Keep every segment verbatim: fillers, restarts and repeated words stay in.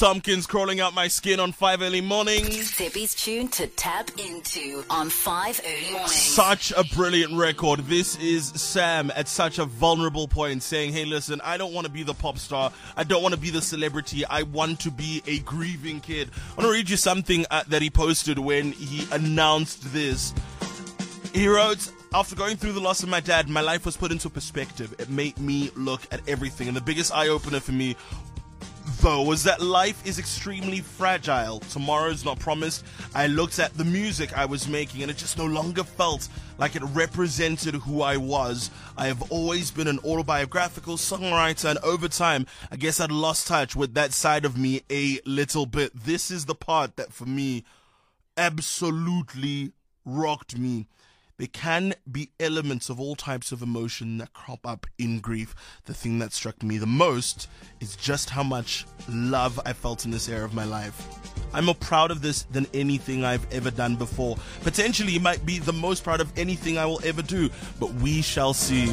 Tompkins crawling out my skin on five early morning. Debbie's tune to tap into on five early morning. Such a brilliant record. This is Sam at such a vulnerable point saying, hey, listen, I don't want to be the pop star. I don't want to be the celebrity. I want to be a grieving kid. I want to read you something uh, that he posted when he announced this. He wrote, after going through the loss of my dad, my life was put into perspective. It made me look at everything. And the biggest eye-opener for me, though, was that life is extremely fragile. Tomorrow's not promised. I looked at the music I was making and it just no longer felt like it represented who I was. I have always been an autobiographical songwriter, and over time, I guess I'd lost touch with that side of me a little bit. This is the part that for me absolutely rocked me. There can be elements of all types of emotion that crop up in grief. The thing that struck me the most is just how much love I felt in this era of my life. I'm more proud of this than anything I've ever done before. Potentially, it might be the most proud of anything I will ever do, but we shall see.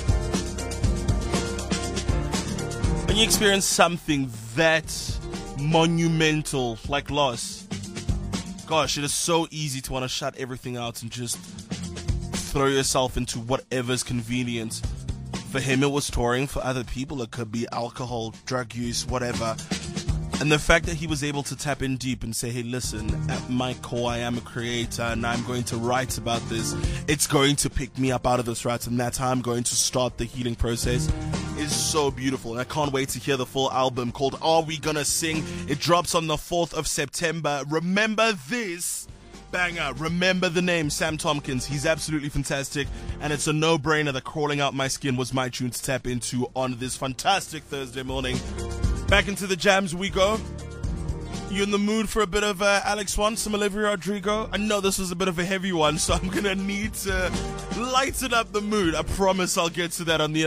When you experience something that monumental like loss, gosh, it is so easy to want to shut everything out and just throw yourself into whatever's convenient. For him, it was touring. For other people, it could be alcohol, drug use, whatever. And the fact that he was able to tap in deep and say, hey, listen, at my core, I am a creator and I'm going to write about this. It's going to pick me up out of this rut, and that's how I'm going to start the healing process, is so beautiful. And I can't wait to hear the full album called Are We Gonna Sing? It drops on the fourth of September. Remember this banger. Remember the name, Sam Tompkins. He's absolutely fantastic, and it's a no-brainer that Crawling Out My Skin was my tune to tap into on this fantastic Thursday morning. Back into the jams we go. You in the mood for a bit of uh, Alex Swan, some Olivia Rodrigo? I know this was a bit of a heavy one, so I'm gonna need to lighten up the mood. I promise I'll get to that on the